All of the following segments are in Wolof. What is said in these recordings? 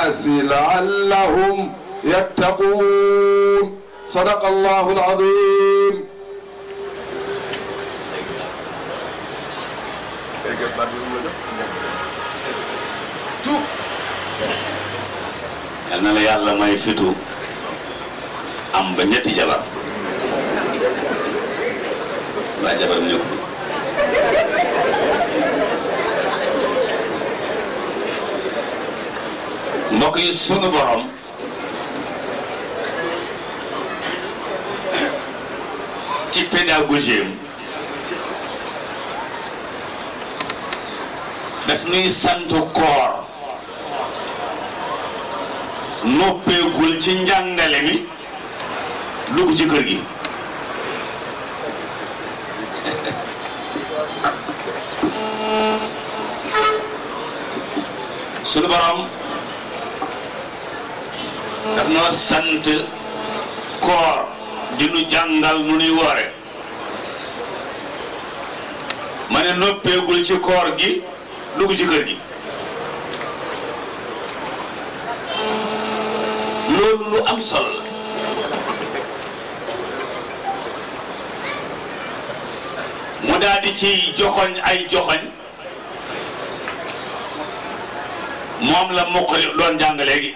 الناس لعلهم يتقون صدق الله العظيم. yal na la yàlla may fitu am ba ñetti jabar ba jabar mu nekk mbokk yi sunu borom ci pédagogie daf ñuy sant koor noppeegul ci njàngale mi dugg ci kër gi sunu borom daf noo sant koor di nu jàngal nu nuy woore ma ne noppeegul ci koor gi dugg ci kër gi loolu lu am solo la mu daal di ci joxoñ ay joxoñ moom la muqri doon jàng léegi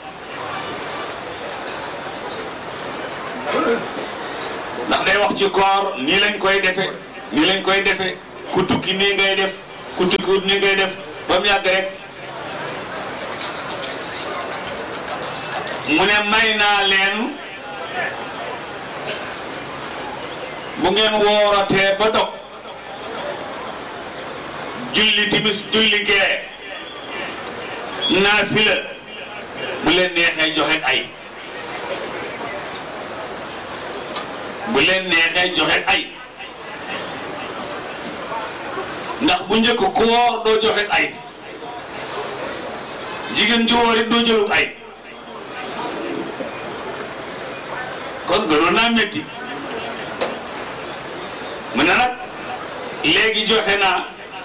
ndax day wax ci koor nii lañ koy defe nii lañ koy defe ku tukki nii ngay def ku tukki nii ngay def ba mu yàgg rek mu ne may naa leen bu ngeen wooratee ba dog julli timis julli gee naafila bu leen neexee joxe ay bu leen neexee joxe ay ndax bu njëkk ku woor doo joxe ay jigéen ju woor it doo jëlug ay kon gënoon naa métti mu ne nag léegi joxe naa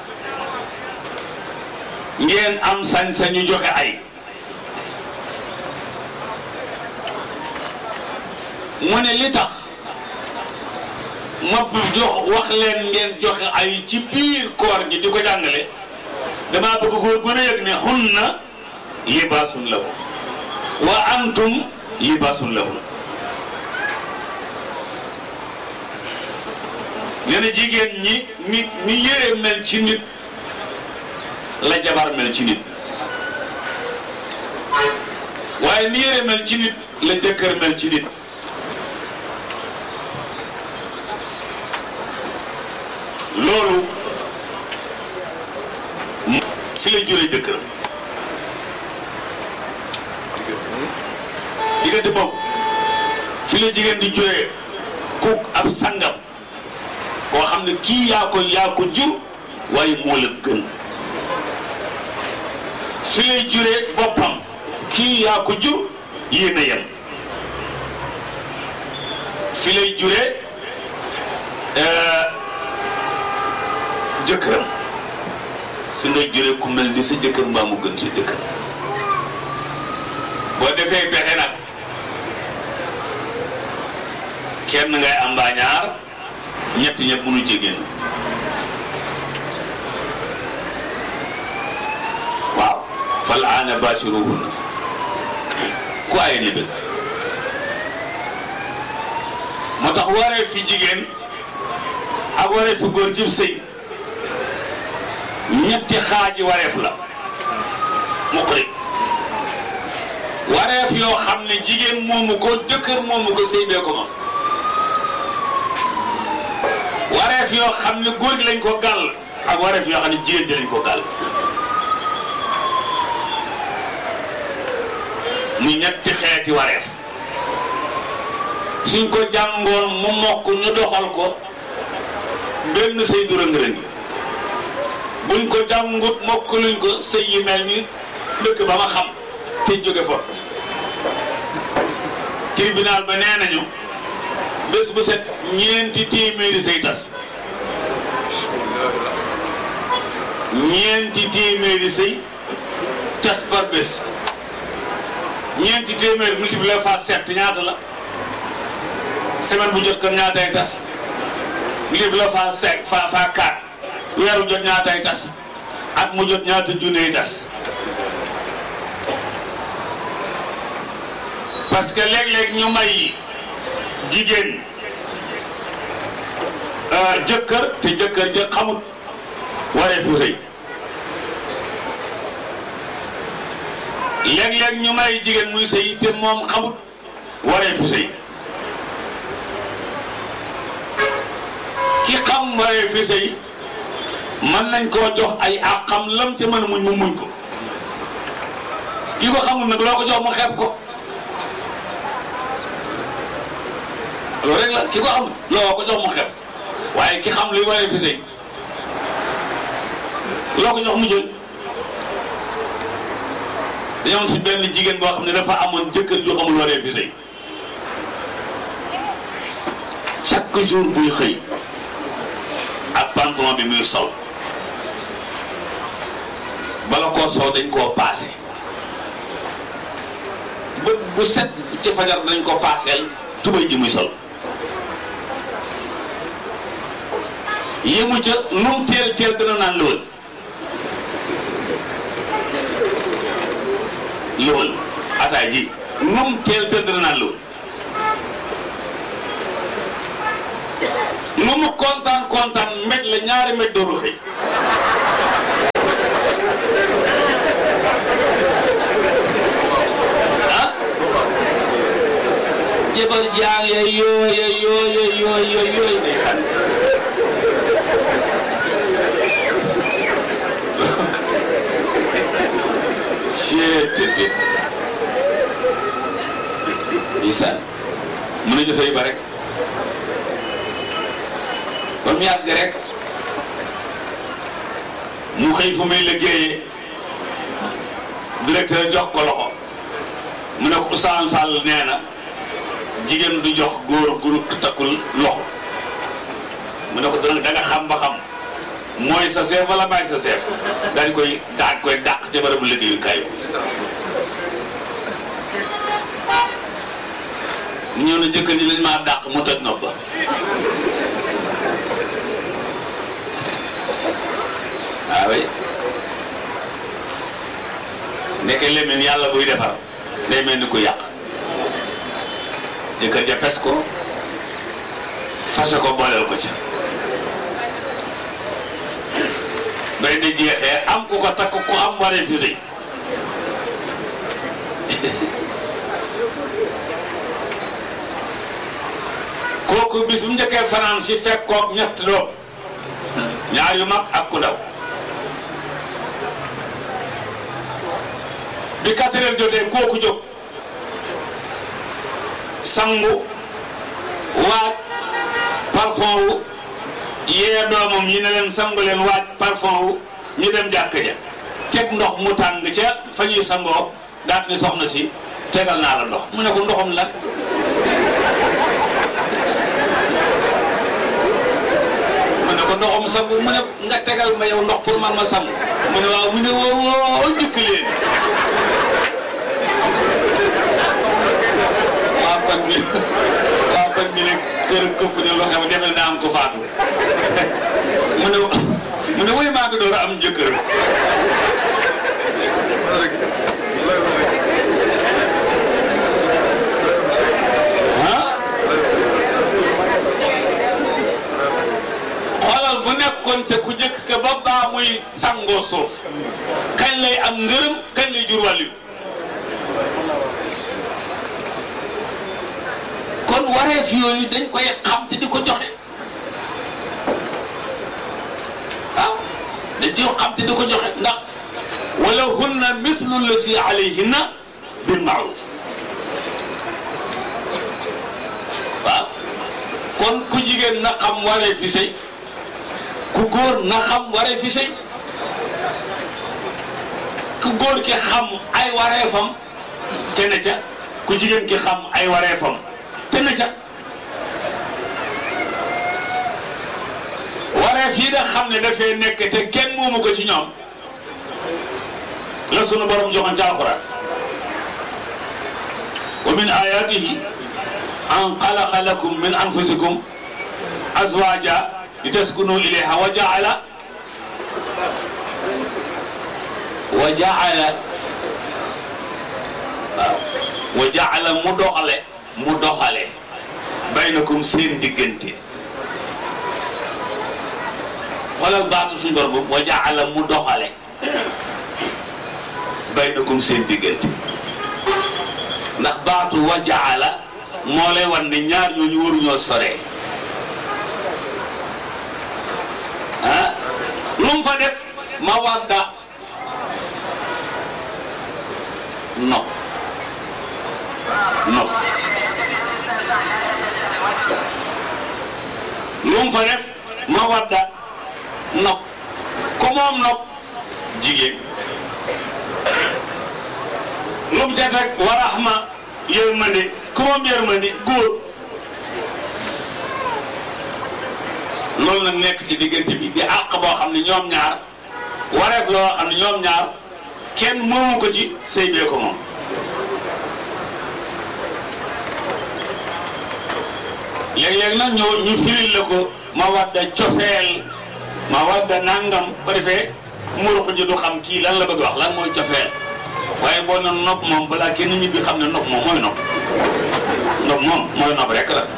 ngeen am sañ-sañu joxe ay mu ne li tax ma jox wax leen ngeen joxe ay ci biir koor gi di ko jàngale damaa bëgg góor gën a yëg ne hunna libaasun lahum wa antum libaasun lahum nee na jigéen ñi ni yére mel ci nit la jabar mel ci nit waaye ni yére mel ci nit la jëkkër mel ci nit loolu fi la juree jëkkëram diggante boobu fi la jigéen di juree kuk ab sangam koo xam ne kii yaa ko jur waaye moo la gën fi lay juree boppam kii yaa ko jur yéen a yem fi lay juree jëkkëram fi ngay juree ku mel ni sa jëkkër mbaa mu gën sa jëkkër boo defee pexe nag kenn ngay am mbaa ñaar ñetti ñëpp mënu ci génn waaw fal aana bashiruhunna ku ay ni bëgg moo tax waree fi jigéen ak waree fi góor jib sëy ñetti xaaji wareef la muqri wareef yoo xam ne jigéen moomu ko jëkkër moomu ko sëy bee ko ma wareef yoo xam ne góor gi lañ ko gàll ak wareef yoo xam ne jigéen ji lañ ko gàll mu ñetti xeeti wareef suñ ko jàngoon mu mokk ñu doxal ko benn sëy du rëng-rëngi buñ ko jàngut mokk luñ ko sëy yi mel ni dëkk ba ma xam te jóge fa tribunal ba nee nañu bés bu set ñeenti téeméeri sëy tas ñeenti téeméeri sëy tas par bés ñeenti téeméer multiplié par 7 ñaata la semaine bu jot kon ñaatay tas multiplié par 5 par 4 weeru jot ñaatay tas at mu jot ñaata junne tas parce que léeg-léeg ñu may jigéen jëkkër te jëkkër ja xamut waree fu sëy léeg-léeg ñu may jigéen muy sëy te moom xamut waree fu sëy ki xam waree fu sëy mën nañ koo jox ay ak xam lam ca mën a muñ mu muñ ko ki ko xamul nag loo ko jox mu xeeb ko loolu rek la ki ko xamul loo ko jox mu xeeb waaye ki xam luy waree fi sëy loo ko jox mu jël dañoo si benn jigéen boo xam ne dafa amoon jëkkër ju xamul waree fi sëy chaque jour buy xëy ak pantalon bi muy sol bala koo sol dañ koo paase bët bu set ci fajar dañ ko paaseel tubay ji muy sol yéemu ca num teel dana naan lëwal ataay ji num teel dana naan nu mu kontaan mbéj la ñaari mbéj dooru xëy jëbal jàng yooy ndeysaan tit ndeysaan mën nañu sëy ba rek ba mu yàgg rek mu xëy fu muy liggéeyee directeur jox ko loxo mu ne ko Ousmane Sall nee na jigéen du jox góor gu takkul loxo mu ne ko da nga xam ba xam mooy sa chef wala maay sa chef daal koy dàq ca barabu liggéeyukaay ñëw na jëkkër ji lañ maa dàq mu toj nopp ba waaw oui nekke lemin yàlla buy defar day mel ni ku yàq jëkkër ja pes ko fase ko booleel ko ca bay di jeexee am ku ko takk ku am waree fi sëy kooku bis bu njëkkee fanaan si fekk kook ñett doom ñaar yu mag ak ku ndaw bi 4 heures jotee kooku jóg sangu waaj parfum wu yee doomam yi ne leen sangu leen waaj parfum wu ñu dem jàkk ja teg ndox mu tàng ca fa ñuy sangoo daat ni soxna si tegal naa la ndox mu ne ko ndoxam la mu ne ko ndoxam sangu mu ne nga tegal ma yow ndox pour man ma sangu mu ne waaw mu ne woo njëkk leen waa kon bi ne kër këpp ne loo xam defal naa am ko faatu mu ne woy maa ngi door a am jëkkër xoolal bu nekkoon te ku njëkk ka ba baa muy sangoo suuf kañ lay am ngërëm kañ lay jur wàllu kon wareef yooyu dañ koy xam te di ko joxe waaw dañ ci xam te di ko joxe ndax wala hunna mithlu lasi alayhinna bil ma'ruf waaw kon ku jigéen na xam waree fi sëy ku góor na xam waree fi sëy ku góor ki xam ay wareefam te na ca ku jigéen ki xam ay wareefam te na ca wareef yi nga xam ne dafay nekk te kenn moomu ko ci ñoom la sunu borom joxoon ca alxuraan min ayatihi an khalaqa lakum min anfusikum azwaja litaskunu ilayha wa ja'ala mu doxale baynakum seen diggante xoolal baatu suñu bor boobu wa ja'ala mu doxale baynakum seen diggante ndax baatu wa ja'ala moo lay wan ne ñaar ñooñu waruñoo sore lu mu fa def mawadda nopp lu mu fa def mawadda nopp ku moom nopp jigéen lu mu ca teg wa rahma yërmande ku moom yërmande góor loolu nag nekk ci diggante bi di àq boo xam ne ñoom ñaar wareef loo xam ne ñoom ñaar kenn moomu ko ci sëy bee ko moom léeg-léeg nag ñu firil la ko mawadda cofeel mawadda nangam ko defee murux ji du xam kii lan la bëgg wax lan mooy cofeel waaye boo na nopp moom balaa kenn ñibbi xam ne nopp moom mooy nopp mooy nopp rek la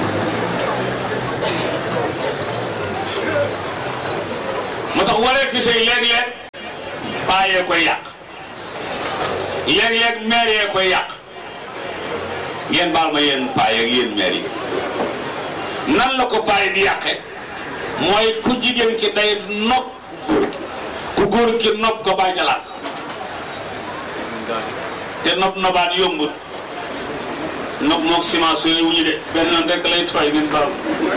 moo tax waree fi sëy léeg-léeg paayee koy yàq léeg-léeg meer yee koy yàq ngeen baal ma yéen paay ak yéen meer yi nan la ko paay di yàqe mooy ku jigéen ki day nopp ku góor ki nopp ko bàyyi jalaat te nopp nobaat yombut nopp mook ciment sooy wuñu de benn noonu rek lay tooy ngeen baal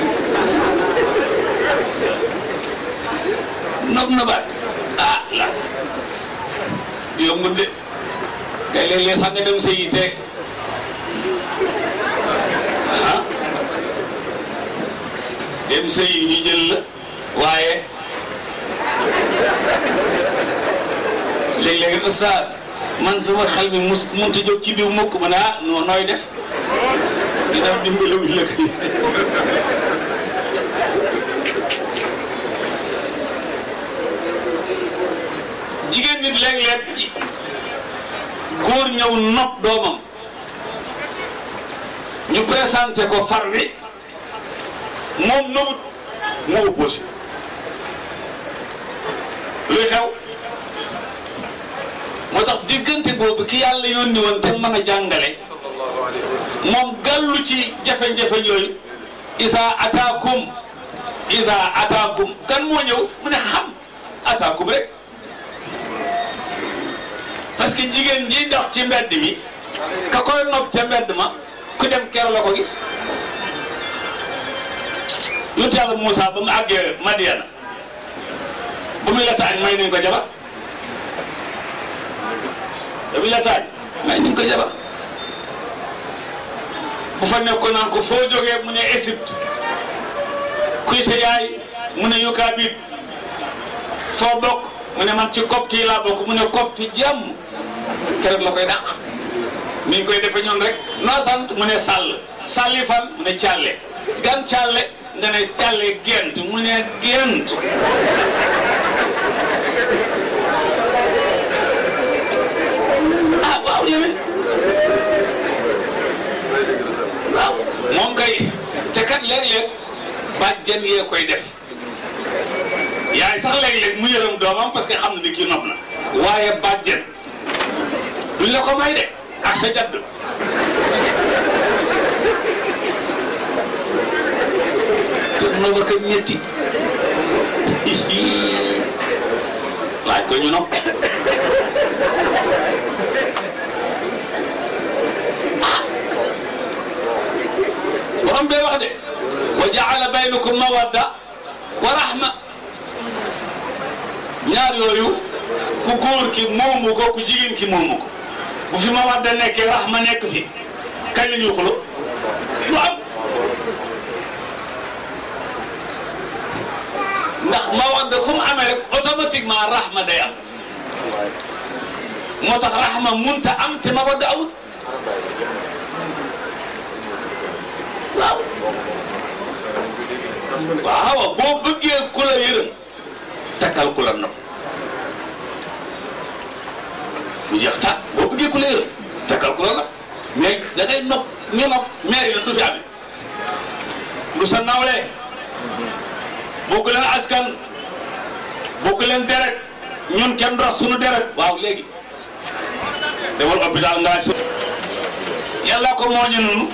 nopp nobaat la yombut de kay léeg-léeg sax nga dem sëyi te dem sëyi ñu jël la waaye léeg-léeg oustaz man sama xel mi munta jóg ci diw mukk ma ne nooy def di def dimbalawuñ la ko jigéen nit léeg-léeg góor ñëw nopp doomam ñu présenté ko far wi moom nobut moo opposé luy xew moo tax diggante boobu ki yàlla yónni woon te mën a jàngale moom gàllu ci jafe-jafe yooyu isa ataakum kan moo ñëw mu ne xam ataakum rek parce que jigéen ji dox ci mbedd mi ka koy nopp ca mbedd ma ku dem ker la ko gis yonent Yàlla Muusaa ba mu àggee Madiana ba muy la taañ may nañ ko jabar ba muy la taañ may nañ ko jabar bu fa nekkoon naan ko foo jógee mu ne Égypte kuy sa yaay mu ne Yukaabit foo bokk mu ne man ci copte yi laa bokk mu ne copte jàmm keroog la koy dàq ni ñu koy defe ñoom rek noo sant mu ne sàll sàlli fan mu ne càlle gan càlle nga ne càlle gent mu ne gent waaw yéen waaw moom kay te kat léeg-léeg bàjjen yee koy def yaay sax léeg-léeg mu yërëm doomam parce que xam na ni kii nopp na waaye bàjjen duñ la ko may de ak sa jadd te noba ko ñetti laaj ko ñu nopp borom bee wax de wa ja'ala baynakum mawadda wa rahma ñaar yooyu ku góor ki moomu ko ku jigéen ki moomu ko bu fi mawadda nekkee rahma nekk fi kañ la ñuy xulo lu am ndax mawadda fu mu amee rek automatiquement rahma day am moo tax rahma munta am te mawadda amul waaw waaw boo bëggee ku la yërëm takkal ku la nopp mu jeex tàkk boo bëggee ku la yërëm takkal ku la nopp mais da ngay nopp ñu nopp maire yi du fi amee du sa nawle bokk leen askan bokk leen deret ñun kenn dox suñu deret waaw léegi demal hôpital nga so yàlla ko mooñe noonu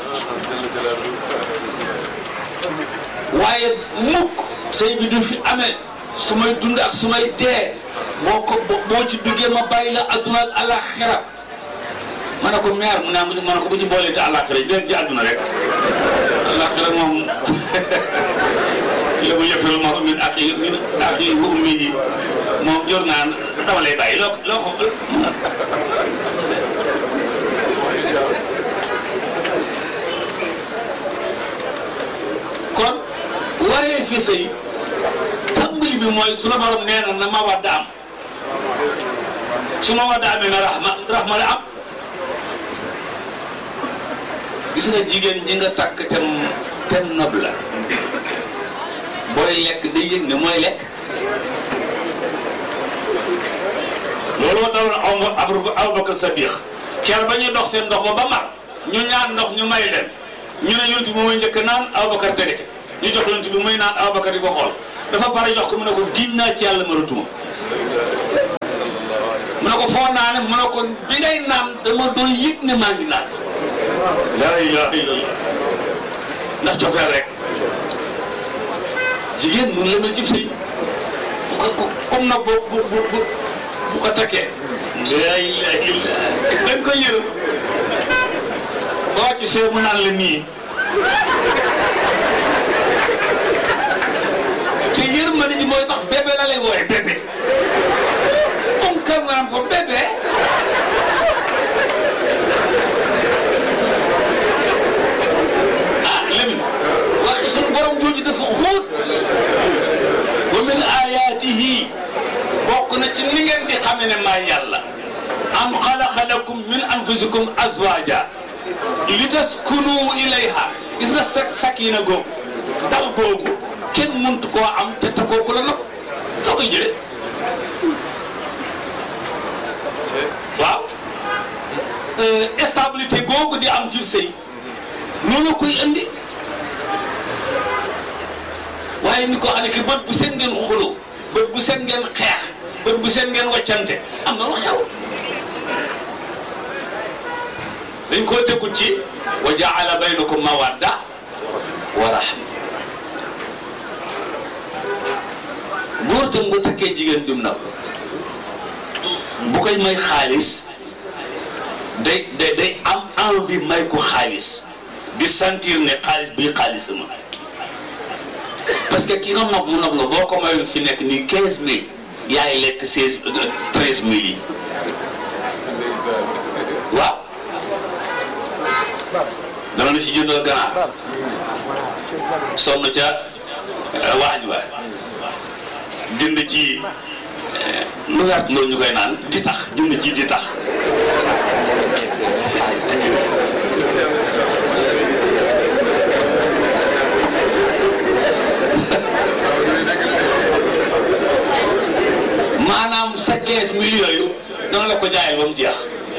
waaye mukk sëy bi du fi amee su may dund ak su may dee boo ci duggee ma bàyyi la adduna ak alaxira ma ne ko meer mu ne ma ne ko bu ci boolee te alaxira den ci adduna rek alaxira moom yow yëfal ma min axi wa ummihi moom jor naa dama lay bàyyi loo ko kon waree fi sëy tàmbali bi mooy sunu borom nee na ma wadda am su ma wadda amee na raxma la am gis nga jigéen ñi nga takk tem nob la booy lekk day yëg ne mooy lekk loolu moo daloon Abubakar Sadiq keer ba ñuy dox seen ndox ba mar ñu ñaan ndox ñu may leen ñu ne yonent bi mooy njëkk naan Abubakar tege ci ñu jox yonent bi muy naan Abubakar di ko xool dafa pare jox ko mu ne ko giñ naa ci yàlla mënatuma mu ne ko foo naane mu ne ko bi ngay naan dama doon yëg ne maa ngi naan laa ilaaha illallah ndax cofeel rek jigéen mun la mel cib sëy comme nag bu ko takkee laa ilaaha illallah dañ koy yërëm boo ci see mu naan la nii te yërmande ji mooy tax bébé la lay wooye bébé comme kër naan ko bébé Lamine waxi suñu borom jooju dafa xóot wa min ayaatihi bokk na ci ni ngeen di xame ne maa yàlla am xalaqa lakum min anfusikum azwaja li taskunu ilayha gis nga sakina googu dal googu kenn mënut koo am te te kooku la nopp soo koy jëlee waaw stabilité googu di am ci sëy loolu koy indi waaye ni ko xam ne ki bët bu seen ngeen xuloo bët bu seen ngeen xeex bët bu seen ngeen waccante am na lu xew dañ koo tegut ci wa jaala baynakum mawadda wa rahma góor tam bu takkee jigéen jum na bu koy may xaalis day am envie may ko xaalis di sentir ne xaalis bi xaalis ma parce que ki nga nopp mu nopp la boo ko mayoon fi nekk nii 15000 yaay lekk 13000 yi waaw dana na si jëndal ganaar sonn ca waañ wa jënd ci lu wert loolu ñu koy naan di tax jënd ci di tax maanaam sa 15 millions yu dana la ko jaayee ba mu jeex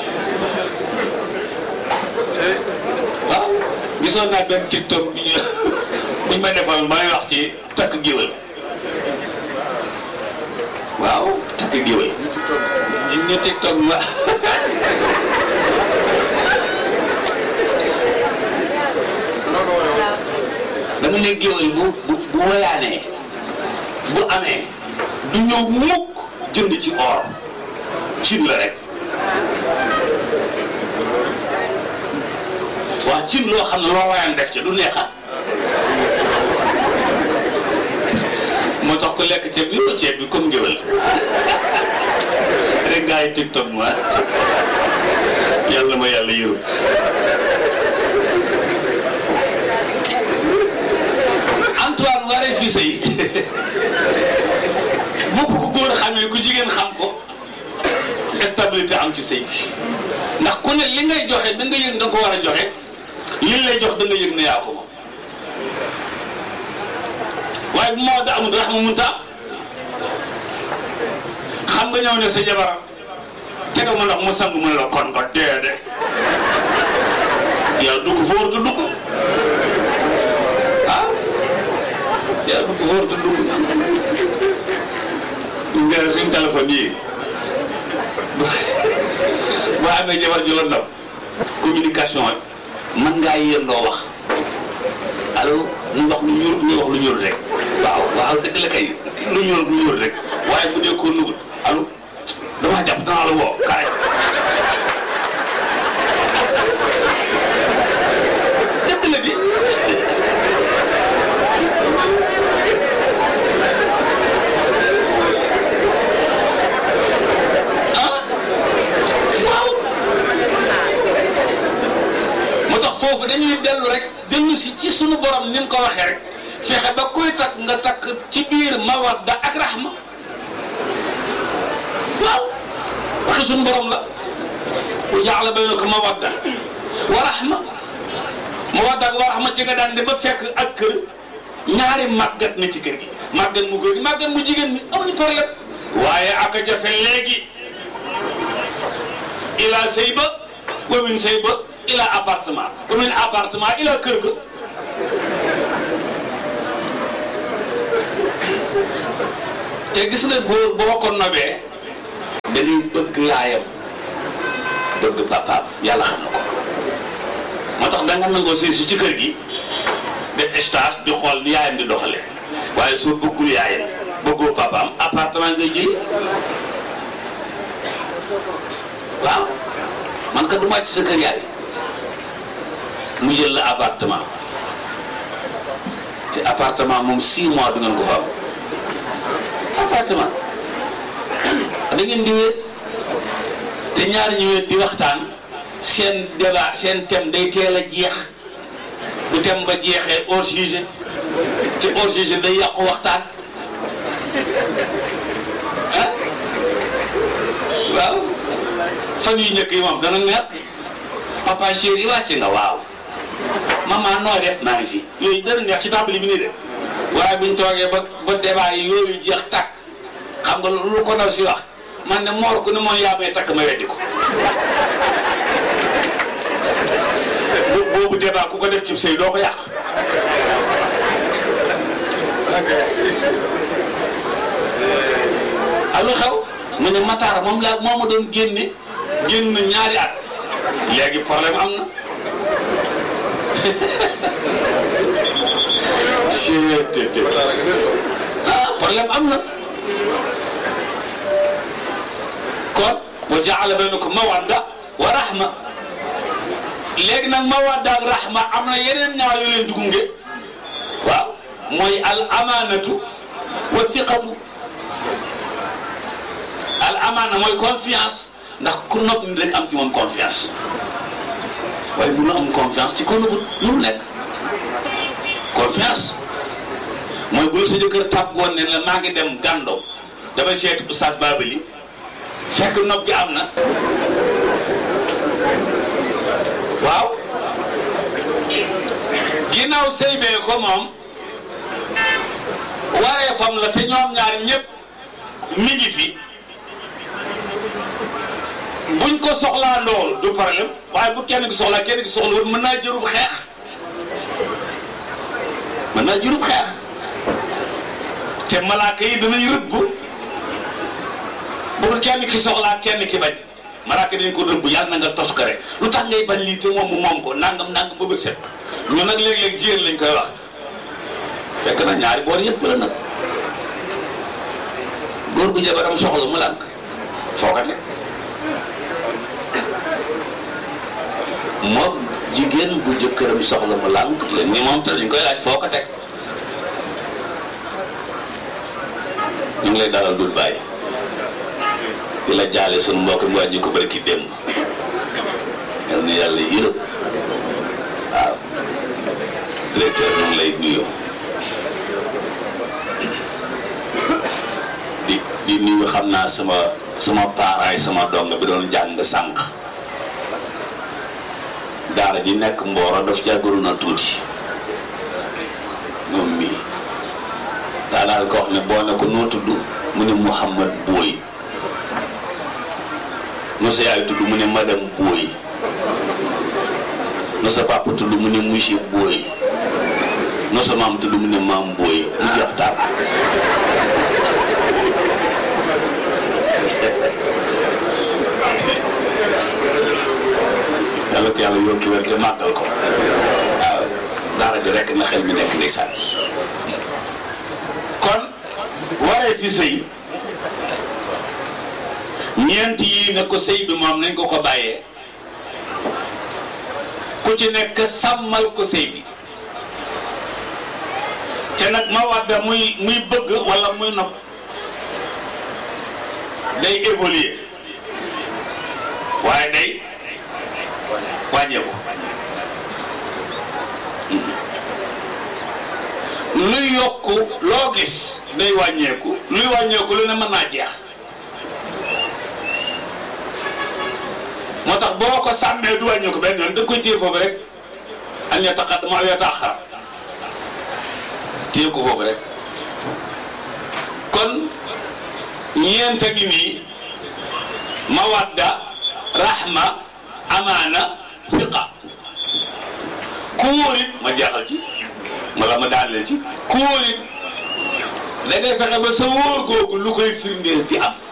waaw gisoon naa benn TikTok bi ñu ma defoon ba may wax ci takk géwël waaw takk géwël ñu TikTok ma dama ne géwël bu woyaanee bu amee du ñëw mukk jënd ci or cin la rek waa cin loo xam ne loo wayaan def ca du neexa moo tax ko lekk ceeb bi comme ngéwël rek gaa yi TikTok ma yàlla ma yàlla yërëm Antoine waree fi sëy bu ko góor xamee ku jigéen xam ko stabilité am ci sëy bi ndax ku ne li ngay joxe da nga yëg da nga ko war a joxe li lay jox da nga yëg ne yaa ko moom waaye bu ma da amul raxma munta xam nga ñëw ne sa jabar tegal ma ndox mu sang mu ne la kon nga dee de yow dugg fóor tu dugg ah yow dugg fóor tu dugg gis nga suñ téléphone yi boo amee jabar ju la ndaw communication rek mën ngaa yéen doo wax allo ñu wax lu ñuul ñu wax lu ñuul rek waaw dëgg la kay lu ñuul rek waaye bu dee ko nugul allo damaa jàpp danaa la woo kaay dëgg la bi foofu dañuy dellu rek dellu si ci sunu borom ni mu ko waxee rek fexe ba kuy takk nga takk ci biir mawadda ak rahma waaw waxi sunu borom la wa jaala baynaka mawadda wa rahma mawadda ak wa rahma ci nga daan de ba fekk ak kër ñaari màggat na ci kër gi màggat mu góor gi màggat mu jigéen mi amuñu problème waaye ak a jafe léegi ila sëy ba wa min sëy ba ila appartement ba mu ne appartement ila kër ga te gis nga góor boo ko nobee da ngay bëgg yaayam bëgg papaam yàlla xam na ko moo tax da nga nangoo si ci kër gi def stage di xool ni yaayam di doxalee waaye soo bëggul yaayam bëggoo papaam appartement ngay jël waaw man ka du ma ci sa kër yaay mu jël la appartement te appartement moom 6 mois du ngeen ko fa am appartement da ngeen di wéet te ñaari ñu wéet di waxtaan seen débat seen thème day teel a jeex bu thème ba jeexee hors sujet te hors sujet day yàqu waxtaan ah waaw fan yu njëkk yi moom dana neex papa chéri wàcc nga waaw maman noo def maa ngi fi yooyu dana neex ci table bi nii de waaye buñ toogee ba débat yi yooyu jeex takk xam nga lu ko daw si wax man ne moor ku ne moom yaa may takk ma weddi ko boobu débat ku ko def ci sëy doo ko yàq alu xew mu ne Matar moom ma doon génn ñaari at léegi problème am na problème am na kon wa jaala baynakum mawadda wa rahma léegi nag mawadda ak rahma am na yeneen ñaar yu leen dugunge waaw mooy al amanatu wa thiqatu al amana mooy confiance ndax ku nopp ni rek am ci moom confiance waaye mun na am confiance ci ko nëbbut lu mu nekk confiance mooy bu la sa jëkkër tàpp woon ne la maa ngi dem gàndo damay seeti oustaz Babali fekk nopp gi am na waaw ginnaaw sëy bee ko moom waree fam la te ñoom ñaar ñëpp mi ngi fi buñ ko soxlaa ndool du problème waaye bu kenn ki soxlaa kenn ki soxla woon mën naa jërub xeex te malaaka yi danañ rëbb bu ko kenn ki soxlaa kenn ki bañ malaaka dañ ko rëbb yàlla na nga tos ko rek lu tax ngay bañ lii te moom mu moom ko nangam ba bët set ñu nag léeg-léeg jigéen lañ koy wax fekk na ñaari boor yëpp la nag góor gu jabaram soxla mu lànk foogate moom jigéen bu jëkkëram soxla mu lànk leen ni moom te dañ koy laaj foo ko teg ñu ngi lay dalal dul bàyyi di la jaale sunu mbokk mi wàññi ko bari ki démb yal na yàlla yërëm waaw directeur ñu ngi lay nuyu di nuyu xam naa sama parents yi sama dong bi doon jàng sànq daara ji nekk Mboro daf jàggaru na tuuti moom mii daanaka ko wax ne boo ne ko noo tudd mu ne Mouhamad Boy no sa yaay tudd mu ne madame Boy no sa papa tudd mu ne monsieur Boy no sa maam tudd mu ne maam Boy mu jox taal yàlla ko yàlla yóbbu wér te màggal ko waaw daara ji rekk na xel mi nekk ndeysaan kon waree fi sëy ñeent yi ne ko sëy bi moom nañ ko ko bàyyee ku ci nekk sàmmal ko sëy bi te nag mawadda muy bëgg wala muy nopp day évoluer waaye day wàññeeku luy yokku loo gis day wàññeeku luy wàññeeku lu ne mën naa jeex moo tax boo ko sàmmee du wàññeeku benn yoon da koy téye foofu rek an yataqaddama aw yata'akhkhar téye ko foofu rek kon ñeenta ngi nii mawadda rahma amaana fiqa ku wóorit ma jaaxal ci wala ma daaneel ci ku wóorit da ngay fexe ba sa wóor googu lu koy firndeel di am